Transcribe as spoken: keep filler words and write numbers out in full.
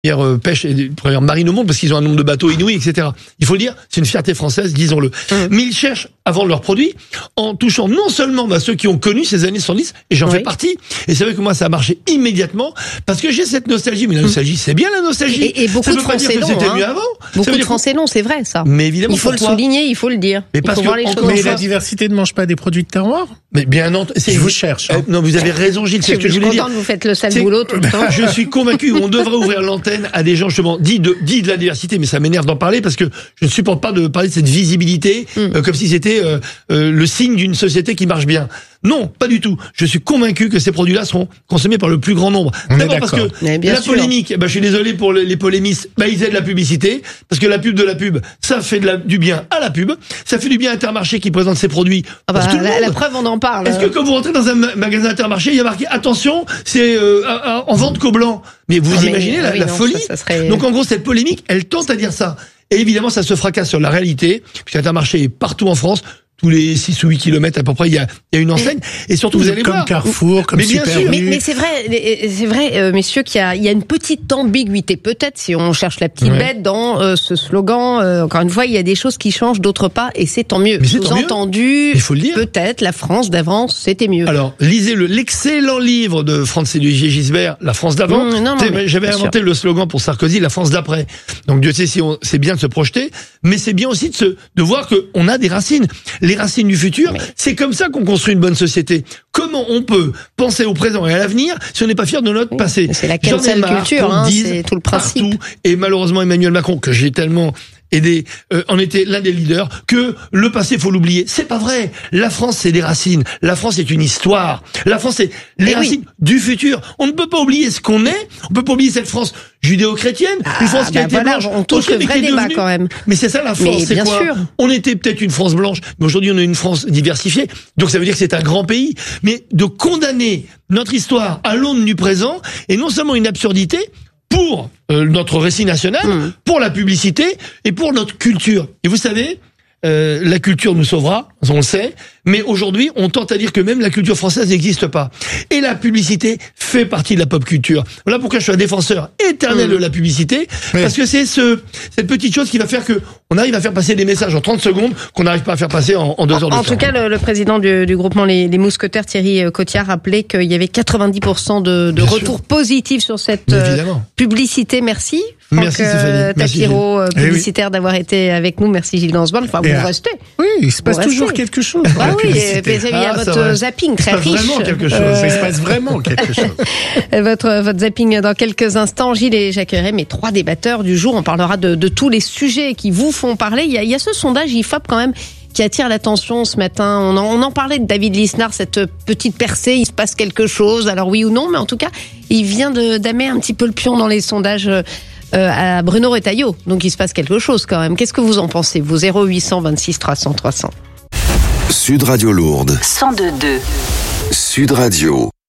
première euh, pêche et première marine au monde parce qu'ils ont un nombre de bateaux inouïs, et cetera. Il faut le dire, c'est une fierté française, disons-le. Mmh. Mais ils cherchent à vendre leurs produits en touchant non seulement bah, ceux qui ont connu ces années soixante-dix, et j'en oui. fais partie, et c'est vrai que moi ça a marché immédiatement, parce que j'ai cette nostalgie, mais la nostalgie, mmh. c'est bien la nostalgie. Et, et beaucoup ça de veut pas Français dire que longs, c'était hein. mieux avant. Beaucoup de Français longs, c'est vrai ça. Mais évidemment, il faut pourquoi le souligner, il faut le dire. Mais parce il faut voir les choses. Mais la diversité ne mange pas des produits de terroir. Mais bien entendu, je vous cherche. Hein. Euh, non, vous avez raison, Gilles. C'est ce que je voulais dire. Vous faites le sale boulot tout le temps. Je suis convaincu qu'on devrait ouvrir l'antenne à des gens justement dits de dits de la diversité, mais ça m'énerve d'en parler parce que je ne supporte pas de parler de cette visibilité mm. euh, comme si c'était euh, euh, le signe d'une société qui marche bien. Non, pas du tout. Je suis convaincu que ces produits-là seront consommés par le plus grand nombre. On D'abord parce que la sûr. polémique, bah, je suis désolé pour les polémistes, bah, ils aident la publicité, parce que la pub de la pub, ça fait de la, du bien à la pub, ça fait du bien à Intermarché qui présente ses produits ah bah, pour tout le la, monde. La preuve, on en parle. Est-ce que quand vous rentrez dans un magasin Intermarché, il y a marqué attention, c'est euh, en vente qu'au blanc. Mais vous ah, imaginez mais, la, oui, la non, folie. Ça, ça serait... Donc en gros, cette polémique, elle tente à dire ça. Et évidemment, ça se fracasse sur la réalité, puisqu'Intermarché est partout en France. Tous les six ou huit kilomètres à peu près, il y a, il y a une enseigne. Et surtout, vous allez comme voir. Comme Carrefour, comme mais bien Super sûr. Mais, mais c'est vrai, c'est vrai, euh, messieurs, qu'il y a, il y a une petite ambiguïté. Peut-être, si on cherche la petite ouais. bête dans euh, ce slogan, euh, encore une fois, il y a des choses qui changent, d'autres pas, et c'est tant mieux. Sous-entendu, il faut le dire. Peut-être, la France d'avant, c'était mieux. Alors, lisez le, l'excellent livre de Franz-Olivier Gisbert, La France d'avant. Mmh, non, non, mais, J'avais inventé sûr. le slogan pour Sarkozy, La France d'après. Donc, Dieu sait si on, c'est bien de se projeter, mais c'est bien aussi de se, de voir qu'on a des racines. Les racines du futur, mais... c'est comme ça qu'on construit une bonne société. Comment on peut penser au présent et à l'avenir si on n'est pas fier de notre oui, passé? C'est la cancel culture, hein, c'est tout le principe. Partout, et malheureusement Emmanuel Macron, que j'ai tellement aidé, euh, en était l'un des leaders, que le passé, faut l'oublier. C'est pas vrai. La France, c'est des racines. La France, c'est une histoire. La France, c'est les et racines oui. du futur. On ne peut pas oublier ce qu'on est. On peut pas oublier cette France judéo-chrétienne. Ah, une France qui bah a été voilà, blanche. On touche le vrai débat devenue... quand même. Mais c'est ça la France, mais c'est bien quoi sûr. On était peut-être une France blanche, mais aujourd'hui on est une France diversifiée. Donc ça veut dire que c'est un grand pays. Mais de condamner notre histoire à l'aune du présent est non seulement une absurdité, pour euh, notre récit national, mmh. pour la publicité et pour notre culture. Et vous savez, euh, la culture nous sauvera, on le sait, mais aujourd'hui, on tente à dire que même la culture française n'existe pas. Et la publicité fait partie de la pop culture. Voilà pourquoi je suis un défenseur éternel mmh. de la publicité, oui. parce que c'est ce, cette petite chose qui va faire que on arrive à faire passer des messages en trente secondes qu'on n'arrive pas à faire passer en, en deux heures de temps. En tout cas, le, le président du, du groupement Les, Les Mousquetaires, Thierry Cotillard, rappelait qu'il y avait quatre-vingt-dix pour cent de, de retours sûr. positifs sur cette euh, publicité. Merci. Franck Merci euh, Tapiro, euh, publicitaire, oui. d'avoir été avec nous. Merci Gilles Gansborn. Enfin, vous à... restez. Oui, il se passe vous toujours restez. quelque chose. Ah oui, il y a ah, votre zapping très riche. Il se passe vraiment quelque chose. Euh... Il se passe vraiment quelque chose. votre, votre zapping dans quelques instants. Gilles et Jacques Héret, mes trois débatteurs du jour. On parlera de, de tous les sujets qui vous font parler. Il y a, il y a ce sondage I F O P quand même qui attire l'attention ce matin. On en, on en parlait de David Lisnard, cette petite percée, il se passe quelque chose, alors oui ou non, mais en tout cas, il vient de damer un petit peu le pion dans les sondages euh, à Bruno Retailleau. Donc il se passe quelque chose quand même. Qu'est-ce que vous en pensez, vous? Zéro huit cent vingt-six trois cents trois cents. Sud Radio Lourdes. cent deux deux. Sud Radio.